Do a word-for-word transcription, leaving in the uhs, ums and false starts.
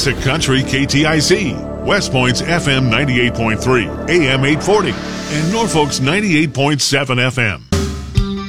Classic Country K T I Z, West Point's F M ninety-eight point three, A M eight forty, and Norfolk's ninety-eight point seven F M.